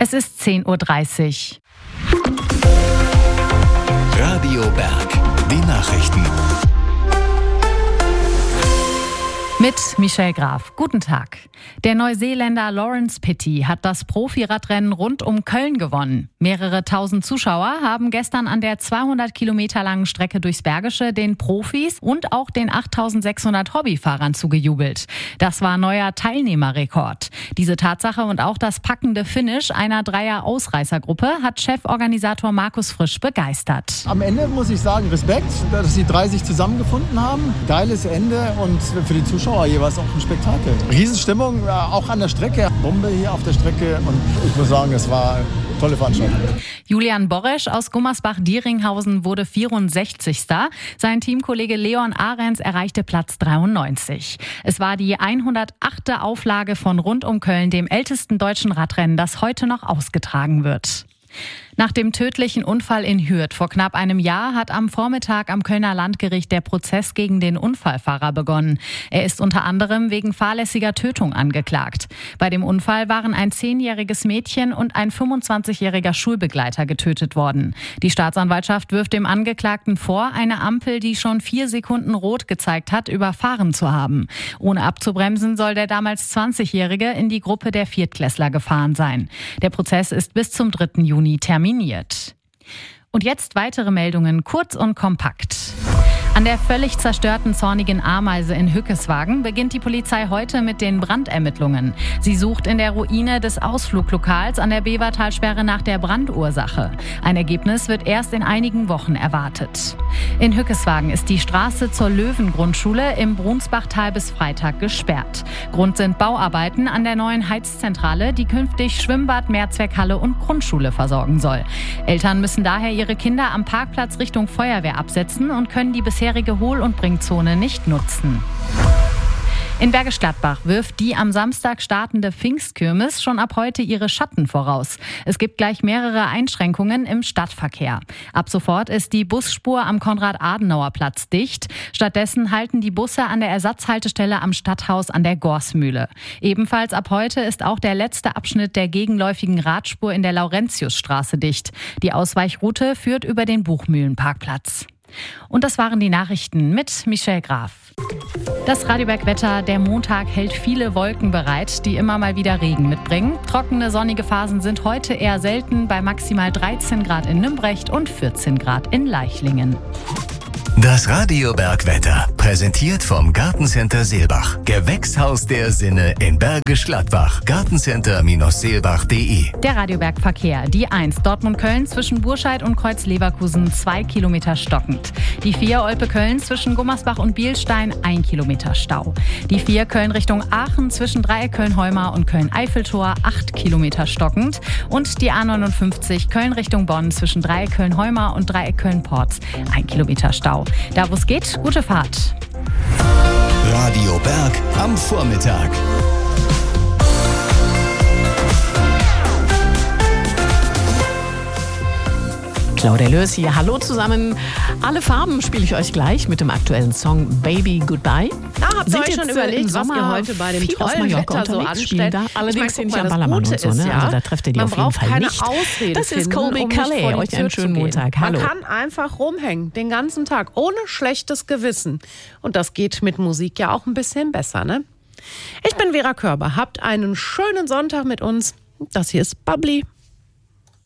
Es ist 10:30 Uhr. Radio Berg, die Nachrichten. Mit Michelle Graf. Guten Tag. Der Neuseeländer Lawrence Pitty hat das Profiradrennen rund um Köln gewonnen. Mehrere tausend Zuschauer haben gestern an der 200 Kilometer langen Strecke durchs Bergische den Profis und auch den 8600 Hobbyfahrern zugejubelt. Das war neuer Teilnehmerrekord. Diese Tatsache und auch das packende Finish einer Dreier-Ausreißergruppe hat Cheforganisator Markus Frisch begeistert. Am Ende muss ich sagen, Respekt, dass die drei sich zusammengefunden haben. Geiles Ende und für die Zuschauer jeweils auch ein Spektakel. Riesenstimmung, auch an der Strecke. Bombe hier auf der Strecke und ich muss sagen, es war eine tolle Veranstaltung. Julian Boresch aus Gummersbach-Dieringhausen wurde 64. Sein Teamkollege Leon Ahrens erreichte Platz 93. Es war die 108. Auflage von Rund um Köln, dem ältesten deutschen Radrennen, das heute noch ausgetragen wird. Nach dem tödlichen Unfall in Hürth vor knapp einem Jahr hat am Vormittag am Kölner Landgericht der Prozess gegen den Unfallfahrer begonnen. Er ist unter anderem wegen fahrlässiger Tötung angeklagt. Bei dem Unfall waren ein 10-jähriges Mädchen und ein 25-jähriger Schulbegleiter getötet worden. Die Staatsanwaltschaft wirft dem Angeklagten vor, eine Ampel, die schon 4 Sekunden rot gezeigt hat, überfahren zu haben. Ohne abzubremsen soll der damals 20-Jährige in die Gruppe der Viertklässler gefahren sein. Der Prozess ist bis zum 3. Juni terminiert. Und jetzt weitere Meldungen, kurz und kompakt. An der völlig zerstörten zornigen Ameise in Hückeswagen beginnt die Polizei heute mit den Brandermittlungen. Sie sucht in der Ruine des Ausfluglokals an der Bevertalsperre nach der Brandursache. Ein Ergebnis wird erst in einigen Wochen erwartet. In Hückeswagen ist die Straße zur Löwengrundschule im Brunsbachtal bis Freitag gesperrt. Grund sind Bauarbeiten an der neuen Heizzentrale, die künftig Schwimmbad, Mehrzweckhalle und Grundschule versorgen soll. Eltern müssen daher ihre Kinder am Parkplatz Richtung Feuerwehr absetzen und können die bisherige Hohl- und Bringzone nicht nutzen. In Bergisch Gladbach wirft die am Samstag startende Pfingstkirmes schon ab heute ihre Schatten voraus. Es gibt gleich mehrere Einschränkungen im Stadtverkehr. Ab sofort ist die Busspur am Konrad-Adenauer-Platz dicht. Stattdessen halten die Busse an der Ersatzhaltestelle am Stadthaus an der Gorsmühle. Ebenfalls ab heute ist auch der letzte Abschnitt der gegenläufigen Radspur in der Laurentiusstraße dicht. Die Ausweichroute führt über den Buchmühlenparkplatz. Und das waren die Nachrichten mit Michelle Graf. Das Radio Berg Wetter, der Montag hält viele Wolken bereit, die immer mal wieder Regen mitbringen. Trockene, sonnige Phasen sind heute eher selten, bei maximal 13 Grad in Nümbrecht und 14 Grad in Leichlingen. Das Radio Berg Wetter, präsentiert vom Gartencenter Seelbach. Gewächshaus der Sinne in Bergisch Gladbach. Gartencenter-seelbach.de. Der Radio Berg Verkehr. Die 1 Dortmund-Köln zwischen Burscheid und Kreuz-Leverkusen 2 Kilometer stockend. Die 4 Olpe-Köln zwischen Gummersbach und Bielstein 1 Kilometer Stau. Die 4 Köln Richtung Aachen zwischen Dreieck Köln-Heumar und Köln-Eiffeltor 8 Kilometer stockend. Und die A59 Köln Richtung Bonn zwischen Dreieck Köln-Heumar und Dreieck Köln-Porz 1 Kilometer Stau. Da wo es geht, gute Fahrt. Radio Berg am Vormittag. Claudia Lörs hier. Hallo zusammen. Alle Farben spiele ich euch gleich mit dem aktuellen Song Baby Goodbye. Habt ihr euch schon überlegt, was ihr heute bei dem tollen Wetter so anstellt? Allerdings sind ja Ballermann und so, ne? Also da trefft ihr die auf jeden Fall nicht. Ausrede das ist Colby Calais. Euch einen schönen Montag. Hallo. Man kann einfach rumhängen, den ganzen Tag, ohne schlechtes Gewissen. Und das geht mit Musik ja auch ein bisschen besser, ne? Ich bin Vera Körber. Habt einen schönen Sonntag mit uns. Das hier ist Bubbly.